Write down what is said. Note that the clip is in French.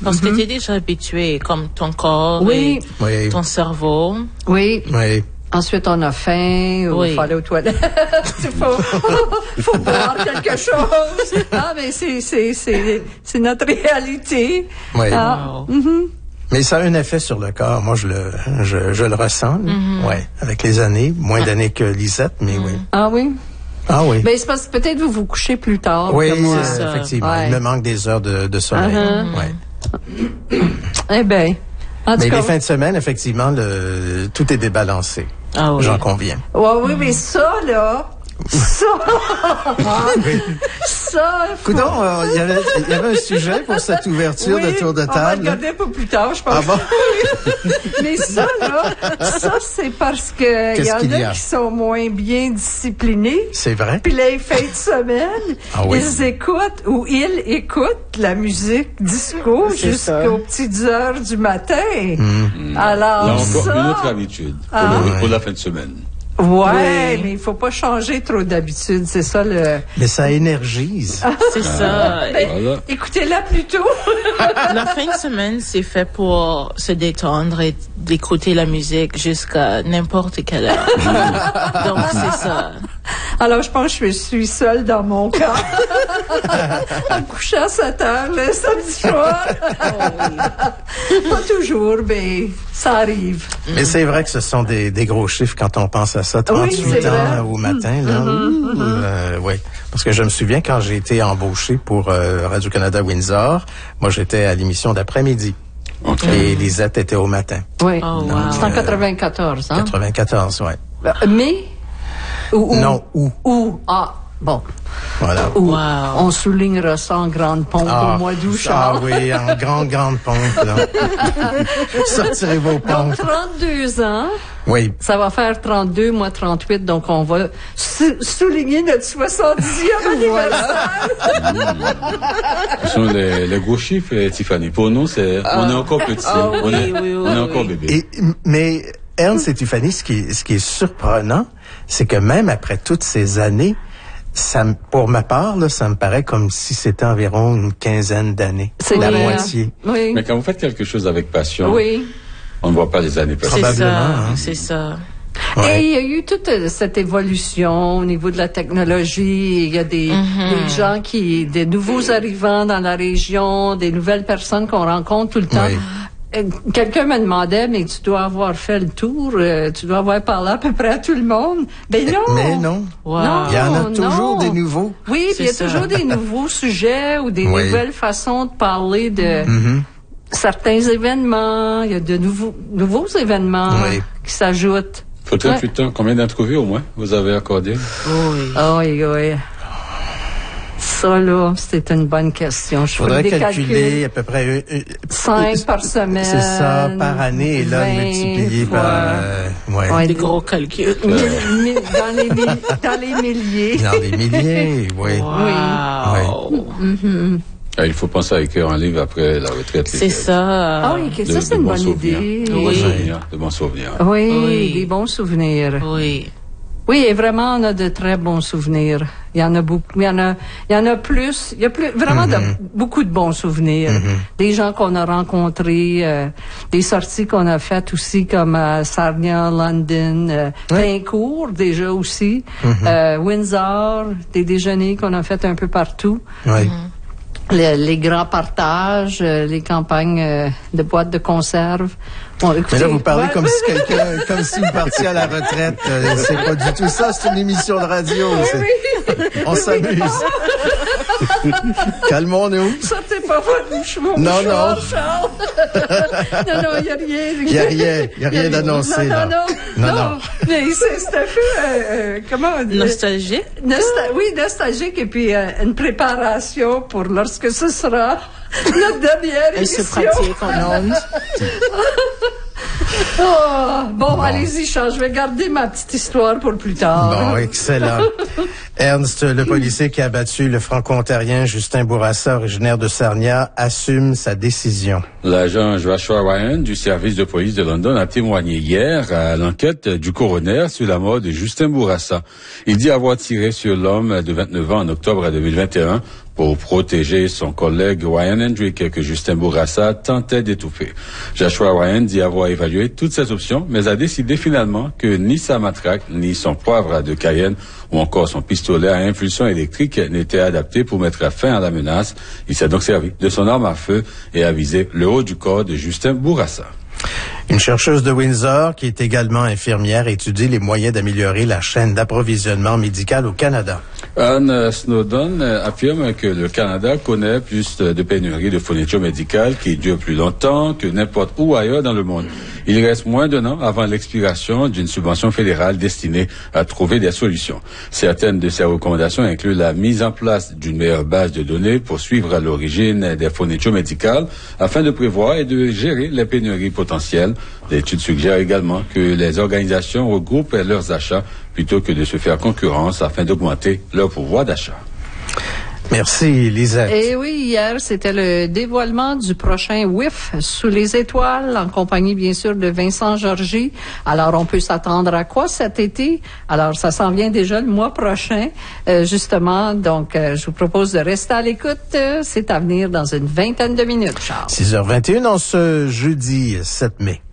Parce que tu es déjà habitué, comme ton corps et ton cerveau. Oui. Oui. Ensuite, on a faim, ou il faut aller aux toilettes, il faut boire quelque chose. Ah, mais c'est notre réalité. Oui. Ah. Wow. Mm-hmm. Mais ça a un effet sur le corps. Moi, je le ressens. Ouais. Avec les années. Moins d'années que Lisette, mais oui. Ah oui? Ah oui. Ben, c'est parce que peut-être vous vous couchez plus tard. Oui, que moi. effectivement. Ouais. Il me manque des heures de sommeil. Ouais. Eh ben. En tout Mais cas, les fins de semaine, effectivement, tout est débalancé. Ah oui. J'en conviens. ouais, oui, mais ça, là, ça, Coudonc, il y avait un sujet pour cette ouverture de tour de table. On va regarder un peu plus tard, je pense. Ah bon? Mais ça, là, c'est parce que il y en a qui sont moins bien disciplinés. C'est vrai? Puis les fins de semaine, ils écoutent la musique disco jusqu'aux petites heures du matin. Alors, là encore, une autre habitude pour la fin de semaine. Ouais, mais il faut pas changer trop d'habitude, c'est ça le... Mais ça énergise. C'est ça. Voilà. Écoutez-la plutôt. La fin de semaine, c'est fait pour se détendre et d'écouter la musique jusqu'à n'importe quelle heure. Donc, c'est ça. Alors, je pense que je suis seule dans mon cas. En couchant à 7 heures, le samedi soir. Pas toujours, mais ça arrive. Mais c'est vrai que ce sont des gros chiffres quand on pense à ça. 38 ans au matin, là. Oui. Parce que je me souviens quand j'ai été embauché pour Radio-Canada Windsor, moi, j'étais à l'émission d'après-midi. Et Lisette était au matin. Oui. Oh, wow. C'est en 94, hein? 94, oui. Mais? Non, où? Ah, bon. Voilà. Wow. On soulignera ça en grande pompe au mois d'août, Charles. Ah oui, en grande pompe, là. Sortirez vos pompes. Donc, 32 ans. Oui. Ça va faire 32, moi 38, donc on va souligner notre 70e anniversaire. Ce sont les gros chiffres, Tiffany. Pour nous, on est encore petit. On est encore bébé. Mais Ernst et Tiffany, ce qui est surprenant, c'est que même après toutes ces années, pour ma part, là, ça me paraît comme si c'était environ une quinzaine d'années. C'est la moitié. Oui. Mais quand vous faites quelque chose avec passion, on ne voit pas les années passer. Probablement. C'est ça. Ouais. Et il y a eu toute cette évolution au niveau de la technologie. Il y a des gens des nouveaux arrivants dans la région, des nouvelles personnes qu'on rencontre tout le temps. Oui. Quelqu'un me demandait, mais tu dois avoir fait le tour, tu dois avoir parlé à peu près à tout le monde. Ben non! Mais non. Wow. Non, il y en a toujours des nouveaux. Oui, puis il y a toujours des nouveaux sujets ou des nouvelles façons de parler de certains événements. Il y a de nouveaux événements qui s'ajoutent. Faut 38 ans. Combien d'entrevues au moins vous avez accordé? Oui. Ça, là, c'était une bonne question. Je faudrait calculer à peu près 5 par semaine. C'est ça, par année, et là, multiplié par... des gros calculs. Dans les milliers. Dans les milliers, oui. Wow. Oui. Il faut penser à écrire un livre après la retraite. C'est ça. Ah oui, ça, c'est une bonne idée. De bons souvenirs. Oui, des bons souvenirs. Oui, et vraiment, on a de très bons souvenirs. Il y en a beaucoup. Il y en a plus. Il y a vraiment beaucoup de bons souvenirs. Des gens qu'on a rencontrés, des sorties qu'on a faites aussi, comme à Sarnia, London, Pincourt, déjà aussi, Windsor, des déjeuners qu'on a fait un peu partout. Oui. Les grands partages, les campagnes de boîtes de conserve. Bon, écoutez, mais là, vous parlez comme si vous partiez à la retraite. C'est pas du tout ça, c'est une émission de radio. On s'amuse. Calmons-nous. Sortez pas votre mouchoir, Charles. Non, il y a rien. Il y a rien d'annoncé, là. Non. Mais c'est un peu, comment on dit? Nostalgique? Oui, nostalgique, et puis une préparation pour lorsque ce sera notre dernière émission. Elle se pratique en ondes. Bon, allez-y, Charles, je vais garder ma petite histoire pour plus tard. Bon, excellent. Ernst, le policier qui a abattu le franco-ontarien Justin Bourassa, originaire de Sarnia, assume sa décision. L'agent Joshua Ryan du service de police de London a témoigné hier à l'enquête du coroner sur la mort de Justin Bourassa. Il dit avoir tiré sur l'homme de 29 ans en octobre 2021 pour protéger son collègue Ryan Hendrick que Justin Bourassa tentait d'étouffer. Joshua Ryan dit avoir évalué toutes ces options, mais a décidé finalement que ni sa matraque, ni son poivre de Cayenne ou encore son pistolet à impulsion électrique n'étaient adaptés pour mettre fin à la menace. Il s'est donc servi de son arme à feu et a visé le haut du corps de Justin Bourassa. Une chercheuse de Windsor, qui est également infirmière, étudie les moyens d'améliorer la chaîne d'approvisionnement médical au Canada. Anne Snowdon affirme que le Canada connaît plus de pénuries de fournitures médicales qui durent plus longtemps que n'importe où ailleurs dans le monde. Il reste moins d'un an avant l'expiration d'une subvention fédérale destinée à trouver des solutions. Certaines de ces recommandations incluent la mise en place d'une meilleure base de données pour suivre l'origine des fournitures médicales afin de prévoir et de gérer les pénuries potentielles. L'étude suggère également que les organisations regroupent leurs achats plutôt que de se faire concurrence afin d'augmenter leur pouvoir d'achat. Merci, Lisette. Et oui, hier, c'était le dévoilement du prochain WIF sous les étoiles, en compagnie, bien sûr, de Vincent Georgie. Alors, on peut s'attendre à quoi cet été? Alors, ça s'en vient déjà le mois prochain, justement. Donc, je vous propose de rester à l'écoute. C'est à venir dans une vingtaine de minutes, Charles. 6h21 en ce jeudi 7 mai.